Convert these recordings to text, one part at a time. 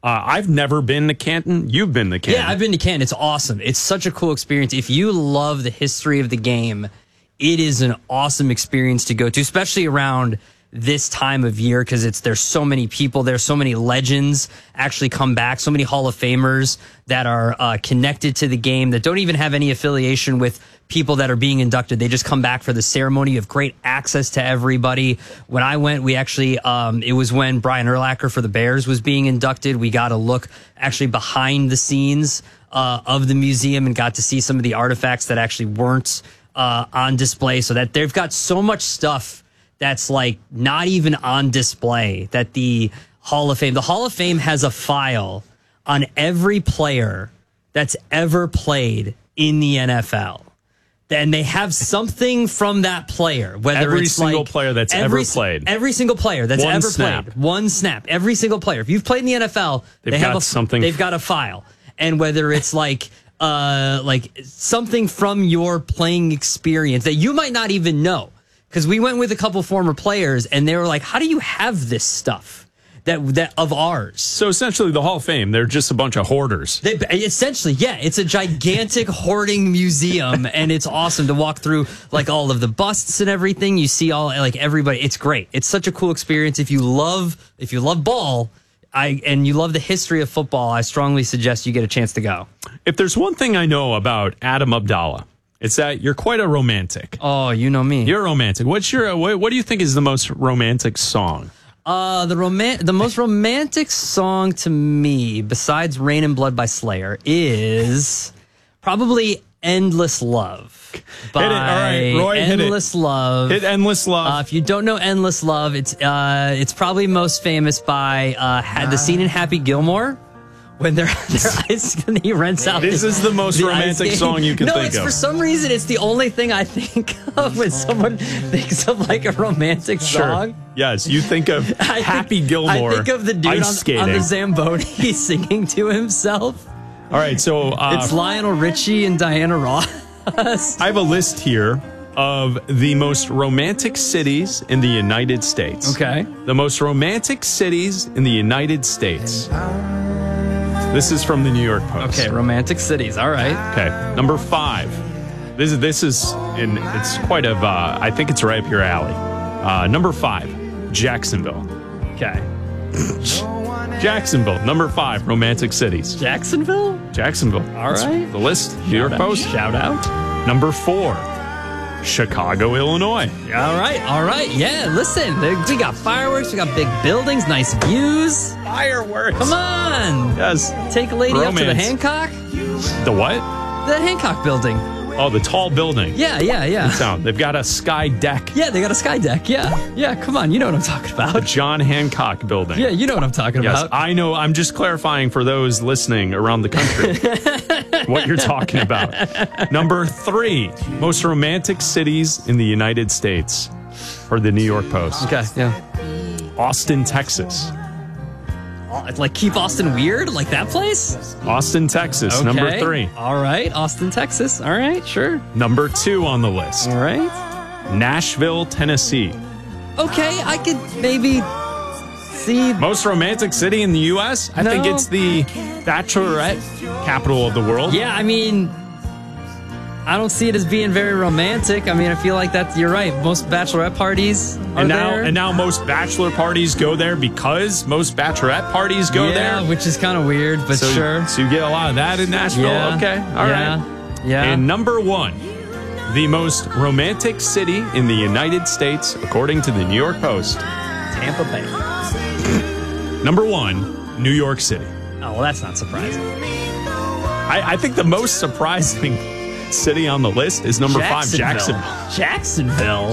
I've never been to Canton. You've been to Canton. Yeah, I've been to Canton. It's awesome. It's such a cool experience. If you love the history of the game, it is an awesome experience to go to, especially around this time of year, because there's so many people, there's so many legends actually come back, so many Hall of Famers that are connected to the game that don't even have any affiliation with people that are being inducted. They just come back for the ceremony. You have great access to everybody. When I went, we actually, it was when Brian Urlacher for the Bears was being inducted. We got a look actually behind the scenes of the museum and got to see some of the artifacts that actually weren't on display, so that they've got so much stuff that's like not even on display, that the Hall of Fame has a file on every player that's ever played in the NFL. Then they have something from that player, whether every it's single like player that's ever played. Every single player that's ever played. One snap. Every single player. If you've played in the NFL, they have something. They've got a file. And whether it's like something from your playing experience that you might not even know. Because we went with a couple former players, and they were like, "How do you have this stuff that of ours?" So essentially, the Hall of Fame, they're just a bunch of hoarders. Essentially, yeah, it's a gigantic hoarding museum, and it's awesome to walk through like all of the busts and everything. You see all like everybody. It's great. It's such a cool experience. If you love ball, and you love the history of football, I strongly suggest you get a chance to go. If there's one thing I know about Adam Abdallah, it's that you're quite a romantic. Oh, you know me. You're a romantic. What do you think is the most romantic song? The most romantic song to me, besides Rain and Blood by Slayer, is probably Endless Love. Hit it. All right, Roy, Endless Love. Hit Endless Love. If you don't know Endless Love, it's probably most famous by the scene in Happy Gilmore. When they're ice, and he rents out. This is the most romantic song you can think of. For some reason, it's the only thing I think of when someone thinks of like a romantic song. Yes, you think of Happy Gilmore. I think of the dude on the Zamboni singing to himself. All right, so it's Lionel Richie and Diana Ross. I have a list here of the most romantic cities in the United States. Okay. The most romantic cities in the United States. This is from the New York Post. Okay, romantic cities. All right. Okay, number 5. This is it's quite of I think it's right up your alley. Number 5, Jacksonville. Okay. Jacksonville, number 5, romantic cities. Jacksonville. All right. The list. New York Post. Shout out. Number 4. Chicago, Illinois. All right. Yeah, listen, we got fireworks, we got big buildings, nice views. Fireworks. Come on. Yes. Take a lady up to the Hancock. The what? The Hancock building. Oh, the tall building. Yeah. They've got a sky deck. Yeah, they got a sky deck. Yeah, come on. You know what I'm talking about. The John Hancock building. Yeah, you know what I'm talking about. I know. I'm just clarifying for those listening around the country what you're talking about. Number 3, most romantic cities in the United States for the New York Post. Okay, yeah. Austin, Texas. Like Keep Austin Weird? Like that place? Austin, Texas, okay. Number 3. All right, Austin, Texas. All right, sure. Number 2 on the list. All right. Nashville, Tennessee. Okay, I could maybe see. Most romantic city in the U.S.? I think it's the Bachelorette capital of the world. Yeah, I mean, I don't see it as being very romantic. I mean, I feel like you're right. Most bachelorette parties are there. And now most bachelor parties go there because most bachelorette parties go there. Yeah, which is kind of weird, but sure. So you get a lot of that in Nashville? Yeah. Okay, all right. Yeah. And number 1, the most romantic city in the United States, according to the New York Post. Tampa Bay. Number 1, New York City. Oh, well, that's not surprising. I think the most surprising city on the list is number 5, Jacksonville. Jacksonville.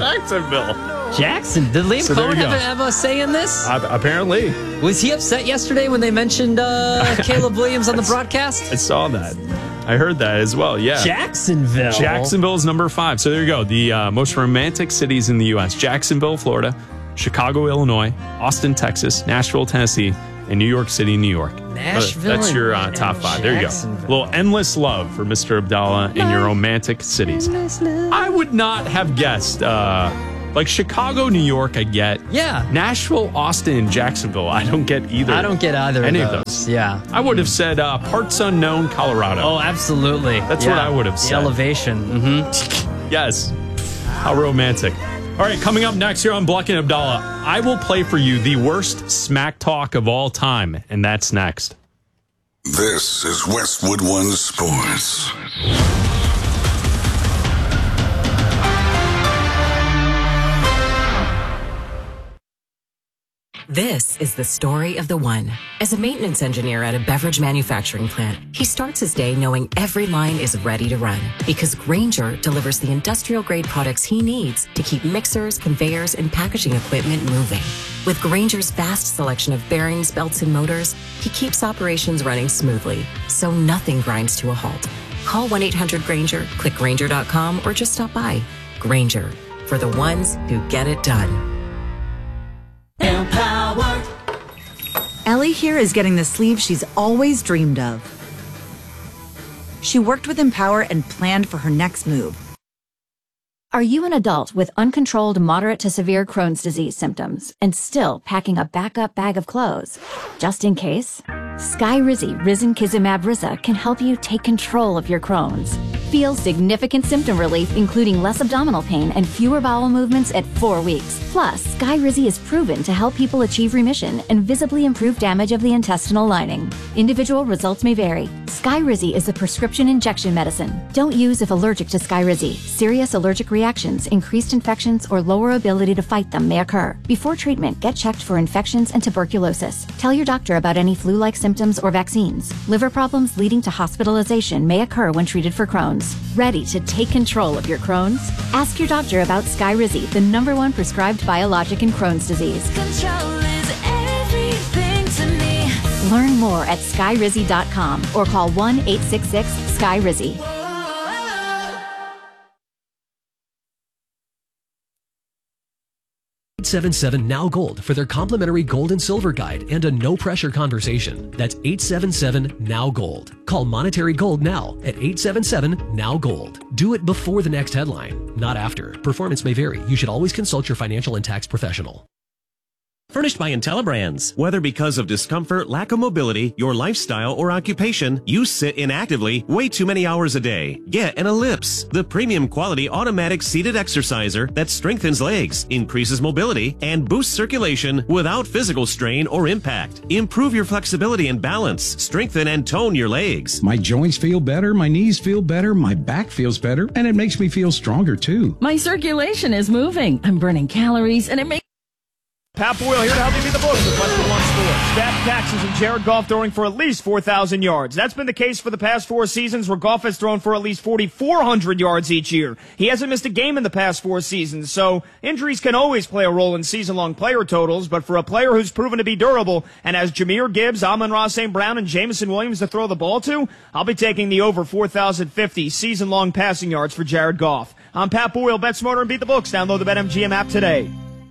Did Liam Cohen have a say in this? Apparently. Was he upset yesterday when they mentioned Caleb Williams on the broadcast? I saw that. I heard that as well, yeah. Jacksonville is number 5. So there you go. The most romantic cities in the U.S. Jacksonville, Florida, Chicago, Illinois, Austin, Texas, Nashville, Tennessee, and New York City, New York. Nashville. That's your top 5. There you go. A little endless love for Mr. Abdallah in your romantic cities. I would not have guessed Like Chicago, New York, I get. Yeah. Nashville, Austin, and Jacksonville, I don't get either. I don't get either any of those. Yeah. I would have said parts unknown, Colorado. Oh, absolutely. That's what I would have said. The elevation. Mm-hmm. Yes. How romantic. All right, coming up next here on Bleck and Abdallah, I will play for you the worst smack talk of all time, and that's next. This is Westwood One Sports. This is the story of the one. As a maintenance engineer at a beverage manufacturing plant, he starts his day knowing every line is ready to run because Grainger delivers the industrial-grade products he needs to keep mixers, conveyors, and packaging equipment moving. With Grainger's vast selection of bearings, belts, and motors, he keeps operations running smoothly, so nothing grinds to a halt. Call 1-800-GRAINGER, click Grainger.com, or just stop by. Grainger, for the ones who get it done. Empower. Ellie here is getting the sleeve she's always dreamed of. She worked with Empower and planned for her next move. Are you an adult with uncontrolled moderate to severe Crohn's disease symptoms and still packing a backup bag of clothes? Just in case, Skyrizi Risankizumab Riza can help you take control of your Crohn's. Feel significant symptom relief, including less abdominal pain and fewer bowel movements at 4 weeks. Plus, Skyrizi is proven to help people achieve remission and visibly improve damage of the intestinal lining. Individual results may vary. Skyrizi is a prescription injection medicine. Don't use if allergic to Skyrizi. Serious allergic reactions, increased infections, or lower ability to fight them may occur. Before treatment, get checked for infections and tuberculosis. Tell your doctor about any flu-like symptoms or vaccines. Liver problems leading to hospitalization may occur when treated for Crohn's. Ready to take control of your Crohn's? Ask your doctor about Skyrizi, the #1 prescribed biologic in Crohn's disease. Control is everything to me. Learn more at skyrizi.com or call 1-866-SKYRIZI. 877 Now Gold for their complimentary gold and silver guide and a no pressure conversation. That's 877 Now Gold. Call Monetary Gold now at 877 Now Gold. Do it before the next headline, not after. Performance may vary. You should always consult your financial and tax professional. Furnished by IntelliBrands. Whether because of discomfort, lack of mobility, your lifestyle, or occupation, you sit inactively way too many hours a day. Get an Ellipse, the premium quality automatic seated exerciser that strengthens legs, increases mobility, and boosts circulation without physical strain or impact. Improve your flexibility and balance, strengthen and tone your legs. My joints feel better, my knees feel better, my back feels better, and it makes me feel stronger too. My circulation is moving. I'm burning calories, and it makes Pat Boyle here to help you beat the books with Westwood One Sports. Stacked Taxes and Jared Goff throwing for at least 4,000 yards. That's been the case for the past 4 seasons where Goff has thrown for at least 4,400 yards each year. He hasn't missed a game in the past 4 seasons, so injuries can always play a role in season-long player totals, but for a player who's proven to be durable and has Jahmyr Gibbs, Amon-Ra St. Brown, and Jameson Williams to throw the ball to, I'll be taking the over 4,050 season-long passing yards for Jared Goff. I'm Pat Boyle, Bet Smarter and Beat the Books. Download the BetMGM app today.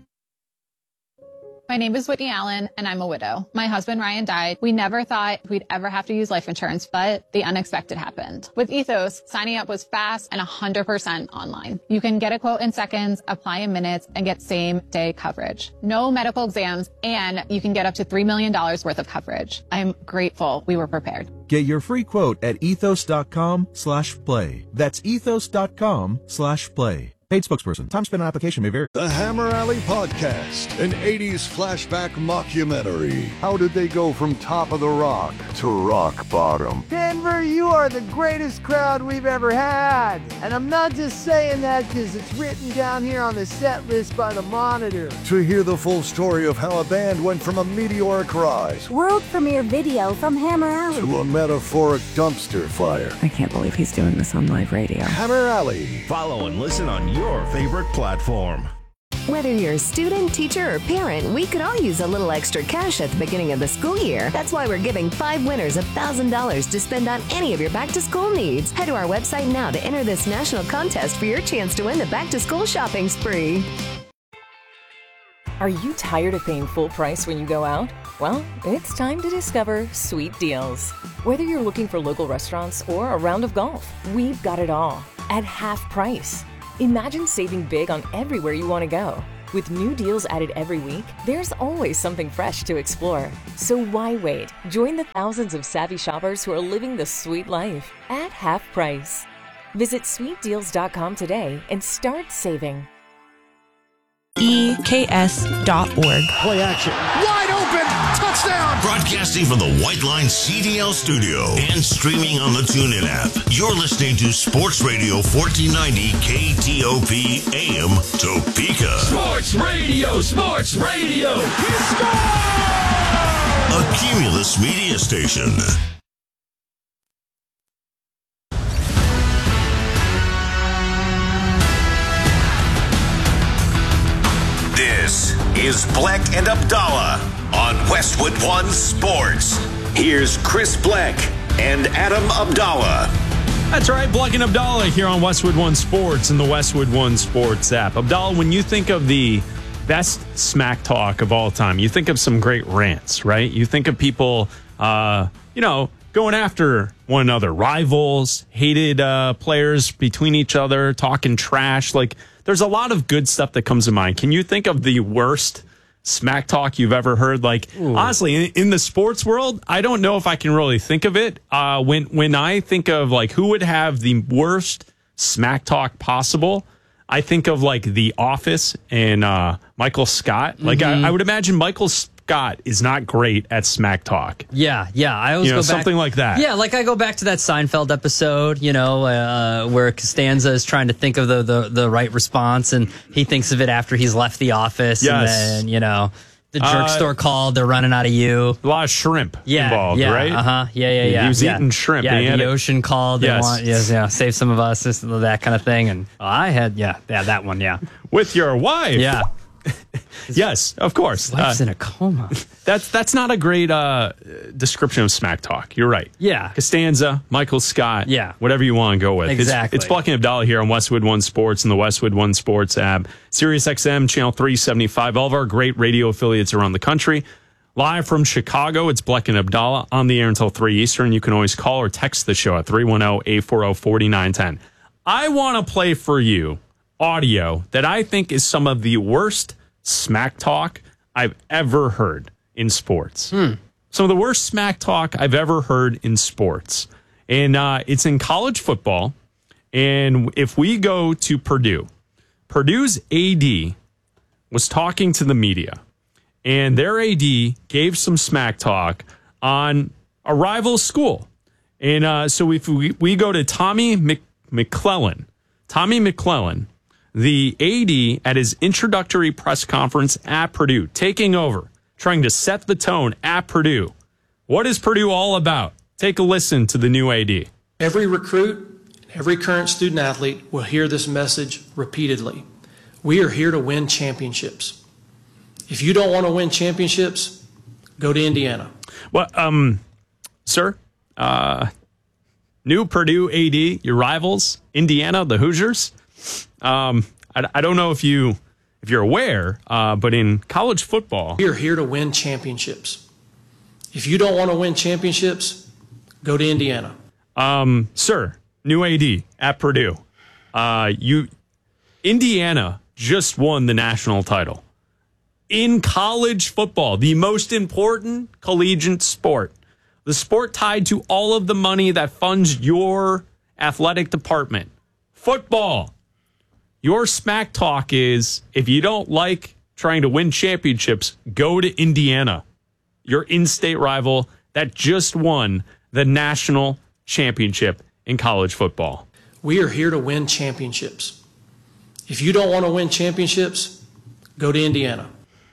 My name is Whitney Allen, and I'm a widow. My husband, Ryan, died. We never thought we'd ever have to use life insurance, but the unexpected happened. With Ethos, signing up was fast and 100% online. You can get a quote in seconds, apply in minutes, and get same-day coverage. No medical exams, and you can get up to $3 million worth of coverage. I'm grateful we were prepared. Get your free quote at ethos.com/play. That's ethos.com/play. Paid spokesperson. Time spent on application may vary. The Hammer Alley Podcast, an 80s flashback mockumentary. How did they go from top of the rock to rock bottom? Denver, you are the greatest crowd we've ever had. And I'm not just saying that because it's written down here on the set list by the Monitor. To hear the full story of how a band went from a meteoric rise, world premiere video from Hammer Alley, to a metaphoric dumpster fire. I can't believe he's doing this on live radio. Hammer Alley. Follow and listen on your favorite platform. Whether you're a student, teacher, or parent, we could all use a little extra cash at the beginning of the school year. That's why we're giving 5 winners $1,000 to spend on any of your back-to-school needs. Head to our website now to enter this national contest for your chance to win the back-to-school shopping spree. Are you tired of paying full price when you go out? Well, it's time to discover Sweet Deals. Whether you're looking for local restaurants or a round of golf, we've got it all at half price. Imagine saving big on everywhere you want to go. With new deals added every week, there's always something fresh to explore. So why wait? Join the thousands of savvy shoppers who are living the sweet life at half price. Visit sweetdeals.com today and start saving. EKS.org. Play action. Wide open. Touchdown. Broadcasting from the White Line CDL studio and streaming on the TuneIn app. You're listening to Sports Radio 1490 KTOP AM Topeka. Sports Radio. Sports Radio. A Cumulus media station. This is Bleck and Abdallah on Westwood One Sports. Here's Chris Bleck and Adam Abdallah. That's right, Bleck and Abdallah here on Westwood One Sports and the Westwood One Sports app. Abdallah, when you think of the best smack talk of all time, you think of some great rants, right? You think of people, going after one another, rivals, hated players between each other, talking trash. Like, there's a lot of good stuff that comes to mind. Can you think of the worst smack talk you've ever heard? Like, honestly, in the sports world, I don't know if I can really think of it. When I think of, like, who would have the worst smack talk possible, I think of, like, The Office and Michael Scott. Like, I would imagine Michael Scott is not great at smack talk. Yeah. I always go back, something like that. Yeah, like I go back to that Seinfeld episode, where Costanza is trying to think of the right response, and he thinks of it after he's left the office. Yes. And then, the jerk store called, they're running out of you. A lot of shrimp involved, right? Uh-huh. Yeah. He was eating shrimp. Yeah, and the ocean called. They want, save some of us, that kind of thing. And I had, that one, With your wife. Yeah. Yes, of course. His wife's in a coma. That's not a great description of smack talk. You're right. Yeah. Costanza, Michael Scott. Yeah. Whatever you want to go with. Exactly. It's Bleck and Abdallah here on Westwood One Sports and the Westwood One Sports app. Sirius XM, channel 375. All of our great radio affiliates around the country. Live from Chicago, it's Bleck and Abdallah on the air until 3 Eastern. You can always call or text the show at 310-840-4910. I want to play for you audio that I think is some of the worst smack talk I've ever heard in sports. Some of the worst smack talk I've ever heard in sports. And it's in college football. And if we go to Purdue's AD was talking to the media. And their AD gave some smack talk on a rival school. And so if we go to Tommy McClellan, the AD at his introductory press conference at Purdue, taking over, trying to set the tone at Purdue. What is Purdue all about? Take a listen to the new AD. Every recruit, every current student athlete will hear this message repeatedly. We are here to win championships. If you don't want to win championships, go to Indiana. Well, sir, new Purdue AD, your rivals, Indiana, the Hoosiers. I don't know if you're aware, but in college football, we are here to win championships. If you don't want to win championships, go to Indiana. Sir, new AD at Purdue. Indiana just won the national title in college football, the most important collegiate sport, the sport tied to all of the money that funds your athletic department, football. Your smack talk is, if you don't like trying to win championships, go to Indiana, your in-state rival that just won the national championship in college football. We are here to win championships. If you don't want to win championships, go to Indiana.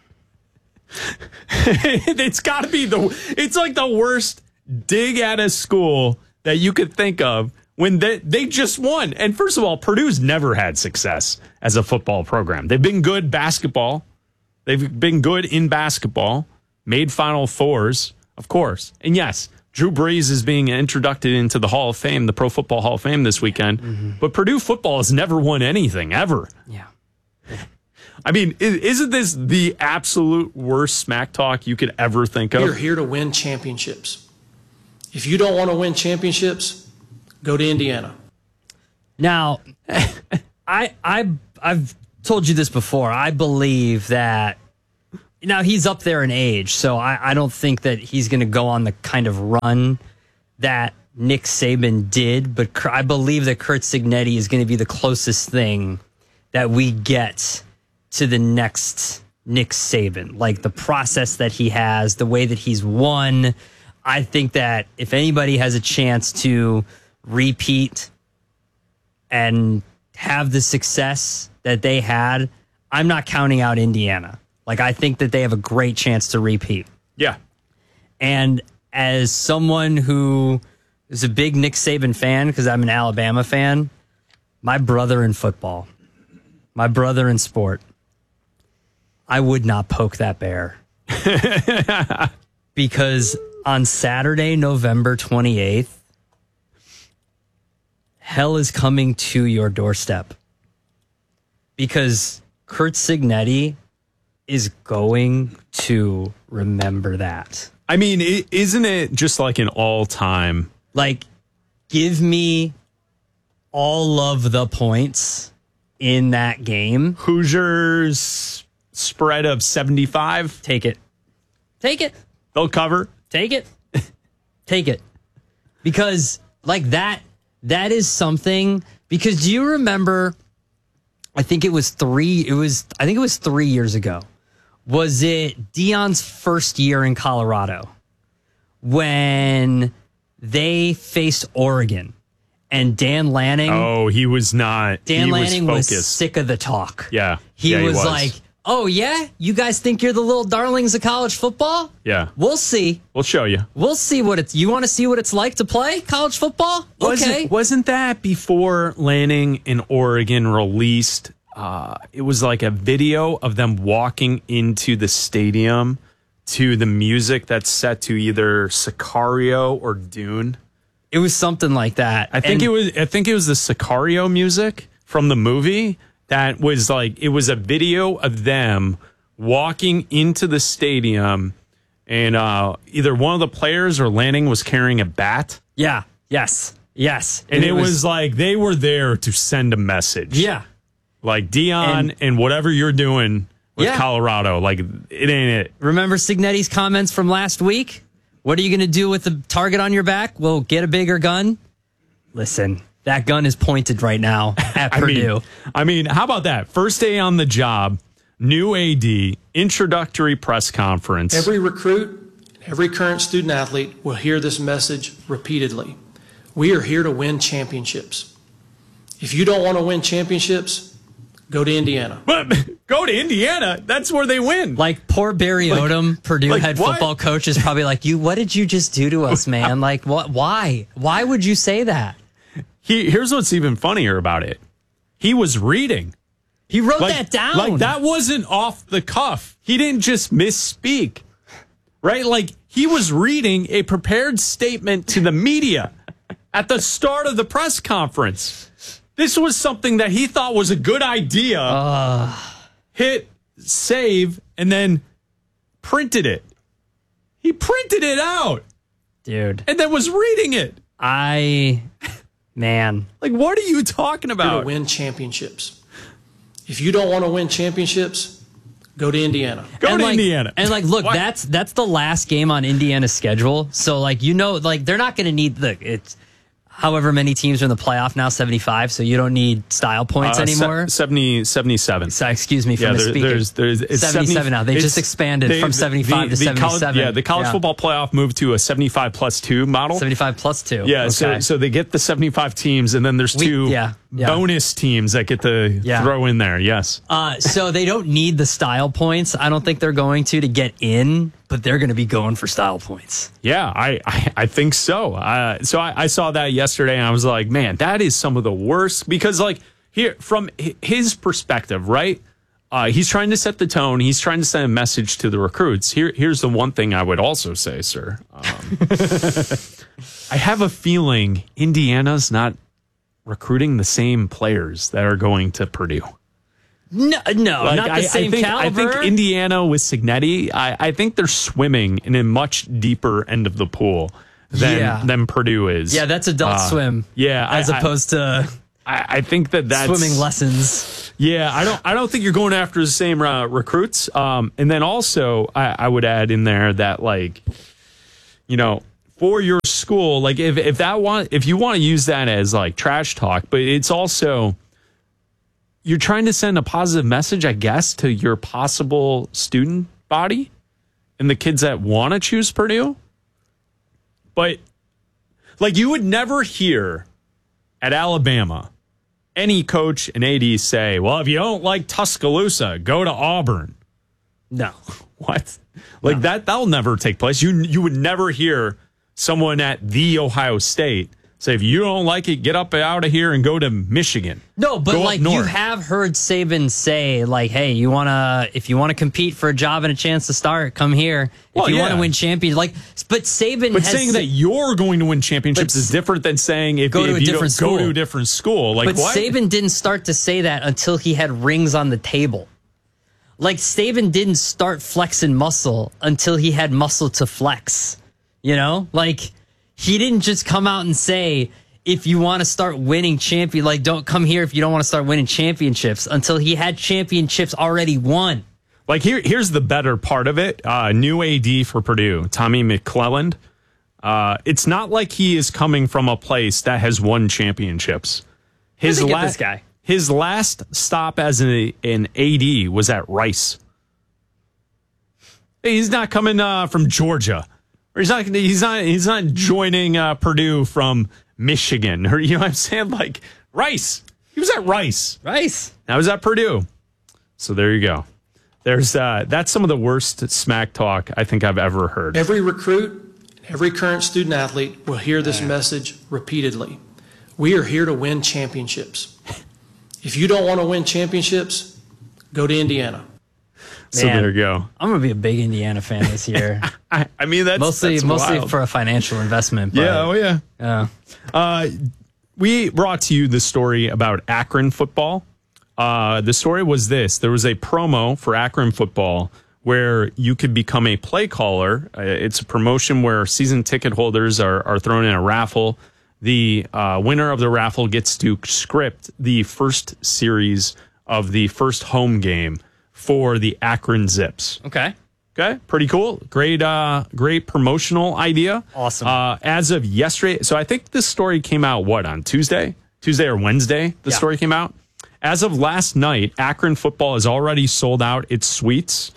It's got to be it's like the worst dig at a school that you could think of. When they just won. And first of all, Purdue's never had success as a football program. They've been good basketball. They've been good in basketball, made Final Fours, of course. And yes, Drew Brees is being introduced into the Hall of Fame, the Pro Football Hall of Fame this weekend. Mm-hmm. But Purdue football has never won anything, ever. Yeah. I mean, isn't this the absolute worst smack talk you could ever think of? We're here to win championships. If you don't want to win championships, go to Indiana. Now, I've told you this before. I believe that now he's up there in age, so I don't think that he's going to go on the kind of run that Nick Saban did, but I believe that Curt Cignetti is going to be the closest thing that we get to the next Nick Saban. Like the process that he has, the way that he's won. I think that if anybody has a chance to repeat and have the success that they had, I'm not counting out Indiana. Like, I think that they have a great chance to repeat. Yeah. And as someone who is a big Nick Saban fan, because I'm an Alabama fan, my brother in football, my brother in sport, I would not poke that bear. Because on Saturday, November 28th, hell is coming to your doorstep. Because Curt Cignetti is going to remember that. I mean, isn't it just like an all-time? Like, give me all of the points in that game. Hoosiers spread of 75. Take it. Take it. They'll cover. Take it. Take it. Because, like, that is something. Because do you remember, I think it was 3 years ago. Was it Deion's first year in Colorado when they faced Oregon and Dan Lanning? Oh, he was not. Dan Lanning was sick of the talk. Yeah. He was like, oh, yeah? You guys think you're the little darlings of college football? Yeah. We'll see. We'll show you. We'll see what it's. You want to see what it's like to play college football? Okay. Wasn't that before Lanning in Oregon released? It was like a video of them walking into the stadium to the music that's set to either Sicario or Dune. It was something like that. I think it was the Sicario music from the movie. That was like, it was a video of them walking into the stadium, and either one of the players or Lanning was carrying a bat. Yeah. Yes. And it was like they were there to send a message. Yeah. Like, Deion and whatever you're doing with Colorado, like, it ain't it. Remember Cignetti's comments from last week? What are you going to do with the target on your back? Well, get a bigger gun. Listen, that gun is pointed right now at Purdue. I mean, how about that? First day on the job, new AD, introductory press conference. Every recruit, every current student athlete will hear this message repeatedly. We are here to win championships. If you don't want to win championships, go to Indiana. But go to Indiana. That's where they win. Like, poor Barry Odom, Purdue head football coach, is probably like, what did you just do to us, man? Like, what? Why? Why would you say that? Here's what's even funnier about it. He was reading. He wrote that down. Like, that wasn't off the cuff. He didn't just misspeak. Right? Like, he was reading a prepared statement to the media at the start of the press conference. This was something that he thought was a good idea. Hit save and then printed it. He printed it out. Dude. And then was reading it. Man. Like, what are you talking about? Here to win championships. If you don't want to win championships, go to Indiana. Go to Indiana. And, like, look, that's the last game on Indiana's schedule. So, like, they're not going to need it's however many teams are in the playoff now, 75, so you don't need style points anymore. 77. So, excuse me for misspeaking. There's 77 now. They just expanded from 75 to 77. The college football playoff moved to a 75 plus 2 model. 75 plus 2. Yeah, okay. so they get the 75 teams, and then there's two bonus teams that get to throw in there, yes. So they don't need the style points. I don't think they're going to get in, but they're going to be going for style points. Yeah, I think so. So I saw that yesterday, and I was like, man, that is some of the worst. Because, like, here, from his perspective, right? He's trying to set the tone. He's trying to send a message to the recruits. Here's the one thing I would also say, sir. I have a feeling Indiana's not recruiting the same players that are going to Purdue. No, not the same caliber. I think Indiana with Cignetti, I think they're swimming in a much deeper end of the pool than Purdue is. Yeah, that's adult swim. Yeah. As opposed to I think that's swimming lessons. Yeah, I don't think you're going after the same recruits. And then also, I would add in there that, like, you know, for your school, like if you want to use that as like trash talk, but it's also you're trying to send a positive message, I guess, to your possible student body and the kids that want to choose Purdue. But like you would never hear at Alabama any coach and AD say, well, if you don't like Tuscaloosa, go to Auburn. No. What? Like that'll never take place. You would never hear someone at the Ohio State say, if you don't like it, get up out of here and go to Michigan. No, but like you have heard Saban say, like, hey, if you want to compete for a job and a chance to start, come here. If you want to win champions, like, but Saban But saying that you're going to win championships is different than saying go to a different school. Like, but what? Saban didn't start to say that until he had rings on the table. Like, Saban didn't start flexing muscle until he had muscle to flex. You know? Like, he didn't just come out and say, if you want to start winning like, don't come here if you don't want to start winning championships, until he had championships already won. Like, here's the better part of it. New AD for Purdue, Tommy McClelland. It's not like he is coming from a place that has won championships. This guy. His last stop as an AD was at Rice. He's not coming from Georgia. Or he's not joining Purdue from Michigan. Or, you know what I'm saying? Like, Rice. He was at Rice. Now he's at Purdue. So there you go. That's some of the worst smack talk I think I've ever heard. Every recruit, every current student athlete will hear this message repeatedly. We are here to win championships. If you don't want to win championships, go to Indiana. So there you go. I'm going to be a big Indiana fan this year. I mean, that's mostly wild. for a financial investment. But, we brought to you the story about Akron football. The story was this. There was a promo for Akron football where you could become a play caller. It's a promotion where season ticket holders are thrown in a raffle. The winner of the raffle gets to script the first series of the first home game for the Akron Zips. Okay. Pretty cool. Great promotional idea. Awesome. As of yesterday, so I think this story came out, on Tuesday or Wednesday? The story came out. As of last night, Akron football has already sold out its suites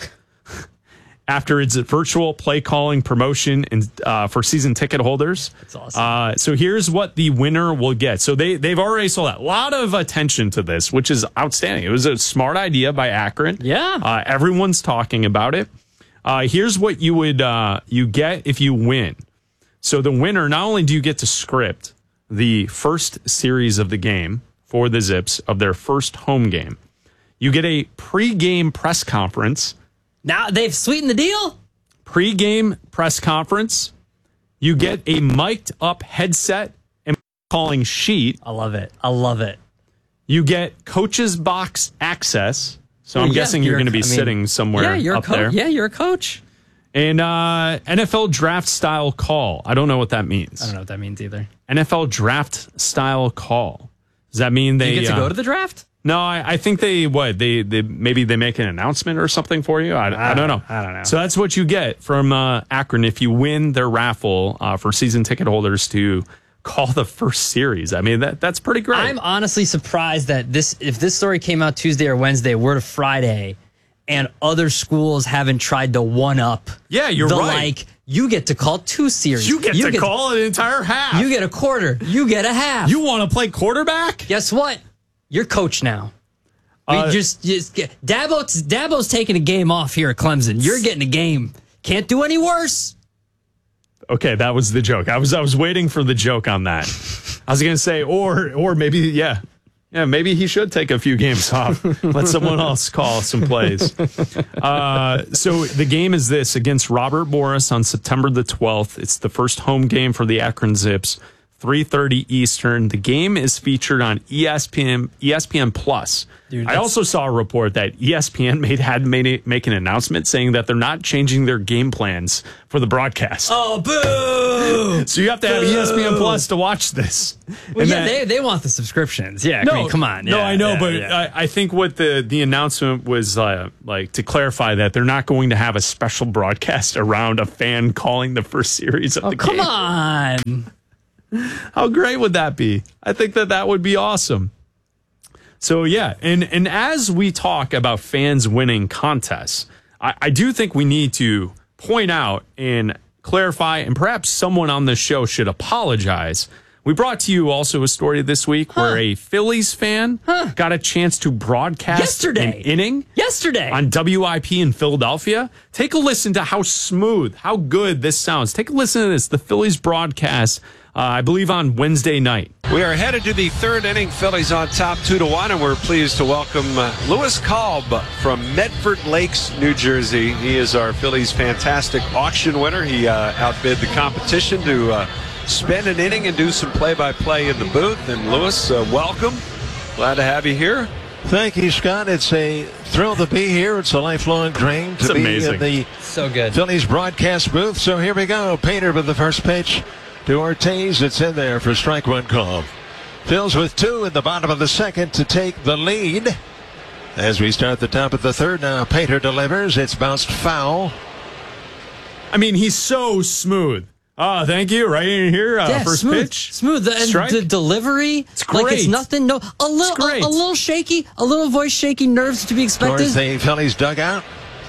after its virtual play calling promotion and for season ticket holders. That's awesome. So here's what the winner will get. So they've already sold out. A lot of attention to this, which is outstanding. It was a smart idea by Akron. Yeah. Everyone's talking about it. Here's what you get if you win. So the winner, not only do you get to script the first series of the game for the Zips of their first home game, you get a pre-game press conference. Now they've sweetened the deal? Pre-game press conference. You get a mic'd up headset and calling sheet. I love it. You get coach's box access. So I'm guessing you're going to be sitting somewhere up there. Yeah, you're a coach. And NFL draft style call. I don't know what that means. I don't know what that means either. NFL draft style call. Does that mean they you get to go to the draft? No, I think they maybe they make an announcement or something for you. I don't know. I don't know. So that's what you get from Akron if you win their raffle for season ticket holders to call the first series. I mean, that's pretty great. I'm honestly surprised that if this story came out Tuesday or Wednesday, we're to Friday, and other schools haven't tried to one up. Yeah, you're right. Like, you get to call two series. You get to call an entire half. You get a quarter. You get a half. You want to play quarterback? Guess what? You're coach now. Dabo's taking a game off here at Clemson. You're getting a game. Can't do any worse. Okay, that was the joke. I was waiting for the joke on that. I was going to say, or maybe, maybe he should take a few games off. Let someone else call some plays. So the game is this against Robert Morris on September the 12th. It's the first home game for the Akron Zips. 3:30 Eastern. The game is featured on ESPN Plus. Dude, I also saw a report that ESPN had make an announcement saying that they're not changing their game plans for the broadcast. Oh, boo! So you have to have ESPN Plus to watch this. Well, they want the subscriptions. Yeah, I mean, come on. No, Yeah, I know, yeah, but yeah. I think what the announcement was like to clarify that they're not going to have a special broadcast around a fan calling the first series of the game. Come on. How great would that be? I think that would be awesome. So, yeah, and as we talk about fans winning contests, I do think we need to point out and clarify, and perhaps someone on this show should apologize. We brought to you also a story this week where a Phillies fan got a chance to broadcast an inning on WIP in Philadelphia. Take a listen to how smooth, how good this sounds. Take a listen to this, the Phillies broadcast, I believe on Wednesday night. We are headed to the third inning. Phillies on top 2-1, and we're pleased to welcome Louis Kalb from Medford Lakes, New Jersey. He is our Phillies fantastic auction winner. He outbid the competition to spend an inning and do some play-by-play in the booth. And Louis, welcome. Glad to have you here. Thank you, Scott. It's a thrill to be here. It's a lifelong dream to be in the Phillies broadcast booth. So here we go. Painter with the first pitch to Ortiz. It's in there for strike one call. Phil's with 2 in the bottom of the second to take the lead. As we start the top of the third now, Painter delivers. It's bounced foul. I mean, he's so smooth. Thank you. Right in here, first smooth, pitch. Smooth. The delivery. It's great. Like it's nothing. No, a little shaky, a little voice shaky, nerves to be expected. Towards the Phillies dugout.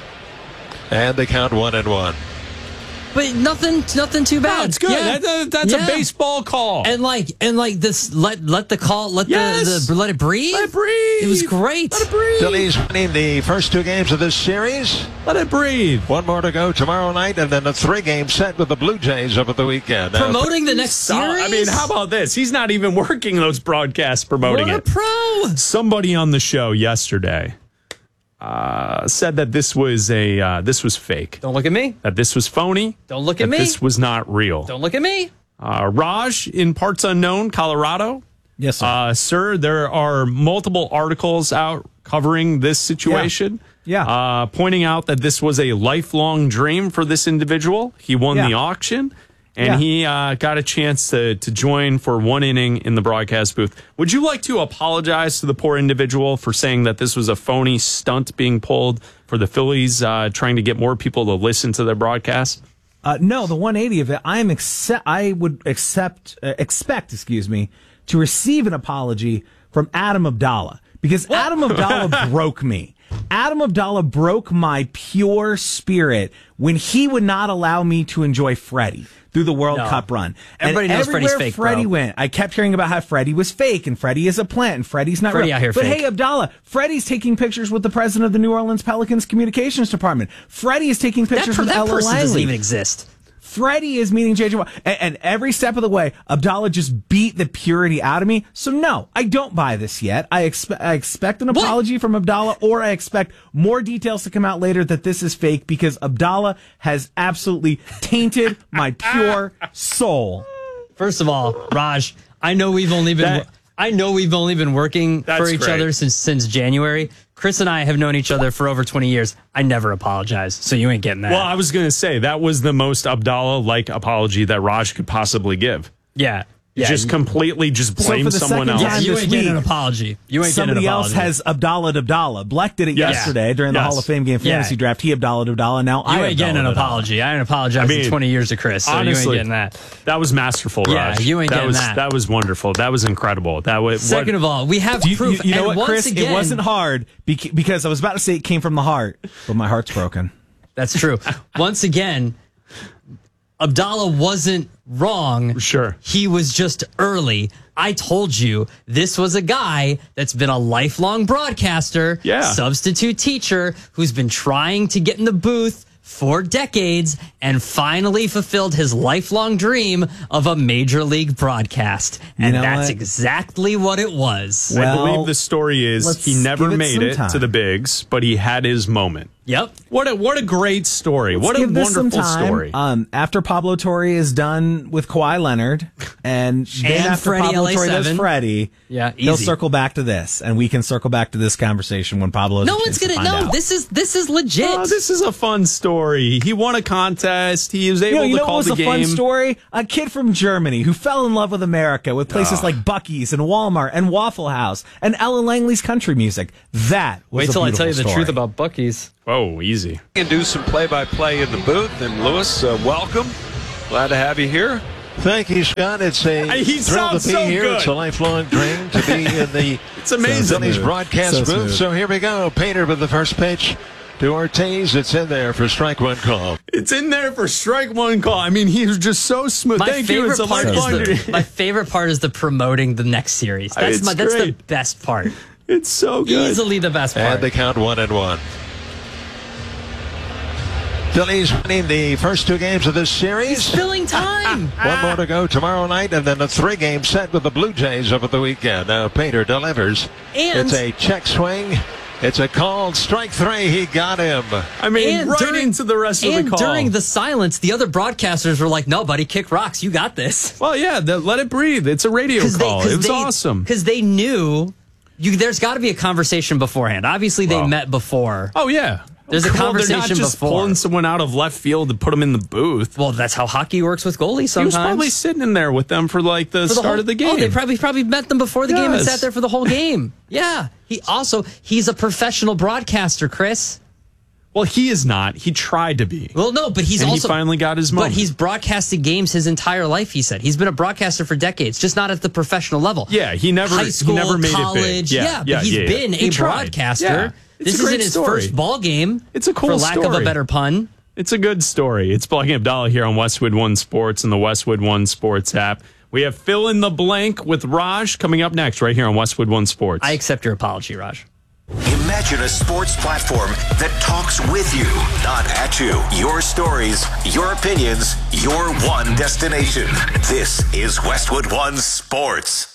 And they count 1-1. But nothing too bad. No, it's good. Yeah. That's a baseball call. And like this, let the call, let it breathe. Let it breathe. It was great. Let it breathe. Phillies winning the first 2 games of this series. Let it breathe. 1 more to go tomorrow night, and then a 3-game set with the Blue Jays over the weekend. Promoting the next series. I mean, how about this? He's not even working those broadcasts, promoting What a pro! Somebody on the show yesterday said that this was fake. Don't look at me. That this was phony. Don't look at me. This was not real. Don't look at me. Raj in parts unknown, Colorado. Yes, sir. Sir, there are multiple articles out covering this situation. Yeah. Pointing out that this was a lifelong dream for this individual. He won the auction. And he got a chance to join for 1 inning in the broadcast booth. Would you like to apologize to the poor individual for saying that this was a phony stunt being pulled for the Phillies trying to get more people to listen to their broadcast? No, the 180 of it. I would expect to receive an apology from Adam Abdallah, because Adam Abdallah broke me. Adam Abdallah broke my pure spirit when he would not allow me to enjoy Freddie through the World Cup run. Everybody knows Freddie's fake, Freddie bro. went, I kept hearing about how Freddie was fake, and Freddie is a plant, and Freddie's not Freddie real. out here but fake. hey, Abdallah, Freddie's taking pictures with the president of the New Orleans Pelicans communications department. Freddie is taking pictures with Ella person Langley. doesn't even exist. Freddie is meeting J.J. Watt. And every step of the way, Abdallah just beat the purity out of me. So no, I don't buy this yet. I expect an apology from Abdallah, or I expect more details to come out later that this is fake, because Abdallah has absolutely tainted my pure soul. First of all, Raj, I know we've only been working for each other since January. Chris and I have known each other for over 20 years. I never apologize, so you ain't getting that. Well, I was going to say, that was the most Abdallah-like apology that Raj could possibly give. Yeah. Just completely blame someone else. Yeah, you ain't getting an apology. Somebody else has Abdallah. Bleck did it yesterday during the Hall of Fame game fantasy draft. He Abdallah. Now you ain't getting an apology. I ain't apologized in 20 years to Chris, so honestly, you ain't getting that. That was masterful, Raj. Yeah, you ain't getting that. That was wonderful. That was incredible. Second of all, we have proof. You know and what, Chris? Again, it wasn't hard because I was about to say it came from the heart, but my heart's broken. That's true. Once again, Abdallah wasn't wrong. Sure. He was just early. I told you this was a guy that's been a lifelong broadcaster, substitute teacher, who's been trying to get in the booth for decades and finally fulfilled his lifelong dream of a major league broadcast. And that's exactly what it was. I believe the story is he never made it to the bigs, but he had his moment. Yep. What a great story. What a wonderful story. After Pablo Torre is done with Kawhi Leonard, And then after Freddie Pablo Torre LA7. does Freddie, Yeah, he'll easy. circle back to this, and we can circle back to this conversation when Pablo has No a one's chance to gonna find know. out. This is legit. Oh, this is a fun story. He won a contest. He was able You to know call what the was a game. fun story? A kid from Germany who fell in love with America with places like Buc-ee's and Walmart and Waffle House and Ellen Langley's country music. That was Wait a till I tell you the beautiful truth story. about Buc-ee's. Oh, easy. We can do some play-by-play in the booth. And Lewis, welcome. Glad to have you here. Thank you, Scott. It's a He thrill to sounds be so here. good. It's a lifelong dream to be in the It's amazing. Phillies broadcast So booth. smooth. So here we go. Painter with the first pitch to Ortiz. It's in there for strike one call. It's in there for strike one call. I mean, he was just so smooth. Thank you. It's a lifelong dream. My favorite part is the promoting the next series. That's It's that's the great. best part. It's so good. Easily the best part. And they count 1-1. Phillies winning the first two games of this series. Filling time. One more to go tomorrow night, and then a 3-game set with the Blue Jays over the weekend. Now Painter delivers. And- it's a check swing. It's a called strike 3. He got him. I mean, into the rest of the call. During the silence, the other broadcasters were like, "No, buddy, kick rocks. You got this." Well, yeah, let it breathe. It's a radio call. It was awesome. Because they knew there's got to be a conversation beforehand. Obviously, they met before. Oh, yeah. There's a Well, conversation they're not just before. pulling someone out of left field to put them in the booth. Well, that's how hockey works with goalies He sometimes. was probably sitting in there with them for like the For start whole- of the game. Oh, they probably met them before the game and Yes. sat there for the whole game. Yeah. He's a professional broadcaster, Chris. Well, he is not. He tried to be. Well, no, but he finally got his moment. But he's broadcasted games his entire life, he said. He's been a broadcaster for decades, just not at the professional level. Yeah, he never High school, made college, it big. but he's been He a tried. broadcaster. Yeah. It's This a great isn't his story. first ball game. It's a cool for lack of a story. better pun. It's a good story. It's Blake Abdallah here on Westwood One Sports and the Westwood One Sports app. We have Fill in the Blank with Raj coming up next right here on Westwood One Sports. I accept your apology, Raj. Imagine a sports platform that talks with you, not at you. Your stories, your opinions, your one destination. This is Westwood One Sports.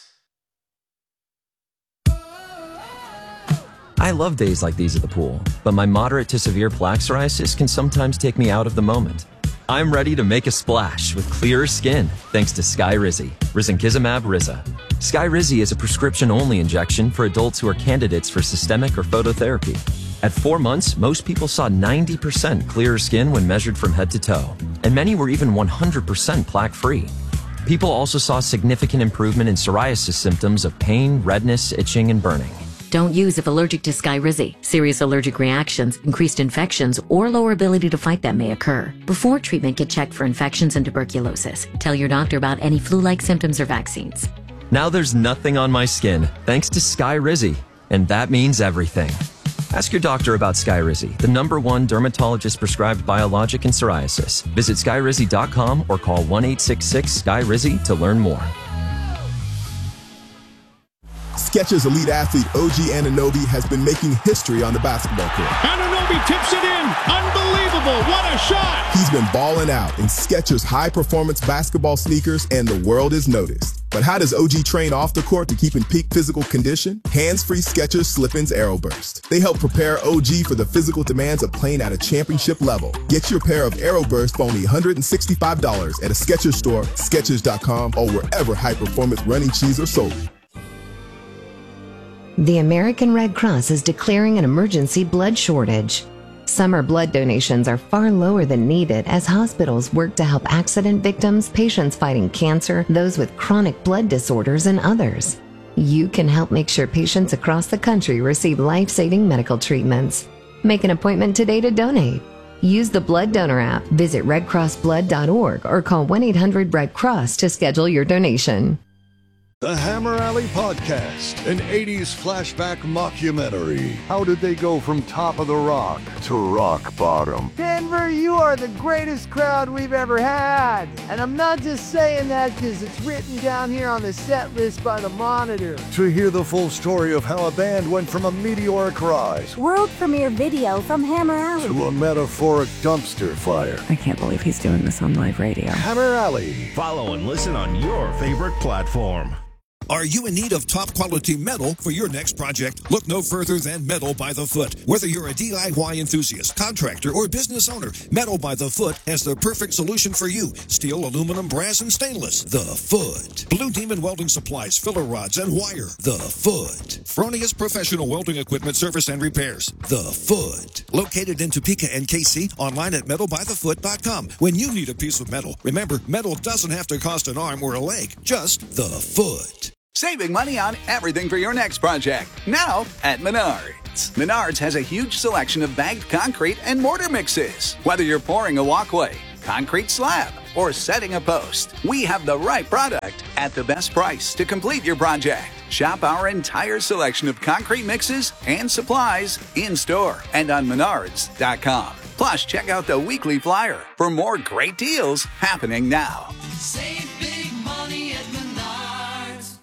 I love days like these at the pool, but my moderate to severe plaque psoriasis can sometimes take me out of the moment. I'm ready to make a splash with clearer skin thanks to Skyrizi, risankizumab Riza. Skyrizi is a prescription-only injection for adults who are candidates for systemic or phototherapy. At 4 months, most people saw 90% clearer skin when measured from head to toe, and many were even 100% plaque-free. People also saw significant improvement in psoriasis symptoms of pain, redness, itching, and burning. Don't use if allergic to Skyrizi. Serious allergic reactions, increased infections, or lower ability to fight them may occur. Before treatment, get checked for infections and tuberculosis. Tell your doctor about any flu-like symptoms or vaccines. Now there's nothing on my skin thanks to Skyrizi, and that means everything. Ask your doctor about Skyrizi, the #1 dermatologist-prescribed biologic in psoriasis. Visit skyrizi.com or call 1-866-SKYRIZI to learn more. Skechers elite athlete OG Anunoby has been making history on the basketball court. Anunoby tips it in. Unbelievable. What a shot. He's been balling out in Skechers high-performance basketball sneakers, and the world is noticed. But how does OG train off the court to keep in peak physical condition? Hands-free Skechers Slip-ins Aeroburst. They help prepare OG for the physical demands of playing at a championship level. Get your pair of Aeroburst for only $165 at a Skechers store, Skechers.com, or wherever high-performance running shoes are sold. The American Red Cross is declaring an emergency blood shortage. Summer blood donations are far lower than needed as hospitals work to help accident victims, patients fighting cancer, those with chronic blood disorders, and others. You can help make sure patients across the country receive life-saving medical treatments. Make an appointment today to donate. Use the Blood Donor app, visit redcrossblood.org, or call 1-800-RED-CROSS to schedule your donation. The Hammer Alley Podcast, an 80s flashback mockumentary. How did they go from top of the rock to rock bottom? Denver, you are the greatest crowd we've ever had. And I'm not just saying that because it's written down here on the set list by the Monitor. To hear the full story of how a band went from a meteoric rise World premiere video from Hammer Alley. to a metaphoric dumpster fire. I can't believe he's doing this on live radio. Hammer Alley. Follow and listen on your favorite platform. Are you in need of top quality metal for your next project? Look no further than Metal by the Foot. Whether you're a DIY enthusiast, contractor, or business owner, Metal by the Foot has the perfect solution for you. Steel, aluminum, brass, and stainless. The Foot. Blue Demon Welding Supplies, filler rods, and wire. The Foot. Fronius Professional Welding Equipment Service and Repairs. The Foot. Located in Topeka and KC, online at metalbythefoot.com. When you need a piece of metal, remember, metal doesn't have to cost an arm or a leg, just the Foot. Saving money on everything for your next project. Now at Menards. Menards has a huge selection of bagged concrete and mortar mixes. Whether you're pouring a walkway, concrete slab, or setting a post, we have the right product at the best price to complete your project. Shop our entire selection of concrete mixes and supplies in-store and on Menards.com. Plus, check out the weekly flyer for more great deals happening now. Save big money at Menards.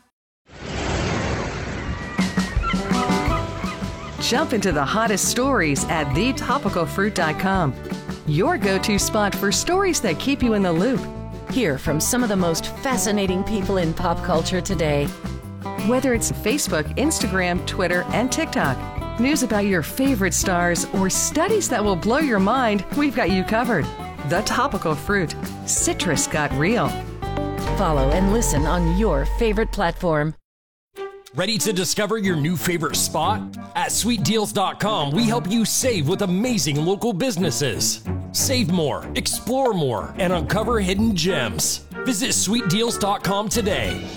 Jump into the hottest stories at thetopicalfruit.com. Your go-to spot for stories that keep you in the loop. Hear from some of the most fascinating people in pop culture today. Whether it's Facebook, Instagram, Twitter, and TikTok, news about your favorite stars, or studies that will blow your mind, we've got you covered. The Topical Fruit. Citrus got real. Follow and listen on your favorite platform. Ready to discover your new favorite spot? At sweetdeals.com, we help you save with amazing local businesses. Save more, explore more, and uncover hidden gems. Visit sweetdeals.com today.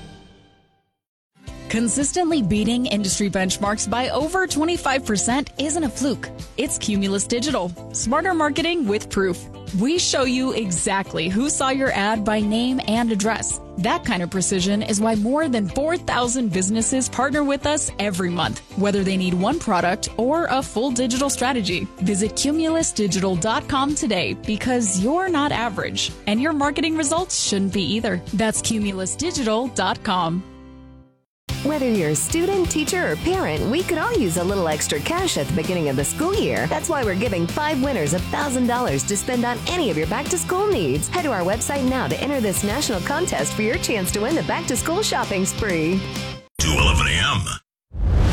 Consistently beating industry benchmarks by over 25% isn't a fluke. It's Cumulus Digital. Smarter marketing with proof. We show you exactly who saw your ad by name and address. That kind of precision is why more than 4,000 businesses partner with us every month, whether they need one product or a full digital strategy. Visit cumulusdigital.com today because you're not average, and your marketing results shouldn't be either. That's cumulusdigital.com. Whether you're a student, teacher, or parent, we could all use a little extra cash at the beginning of the school year. That's why we're giving 5 winners $1,000 to spend on any of your back-to-school needs. Head to our website now to enter this national contest for your chance to win the back-to-school shopping spree. To 11 a.m.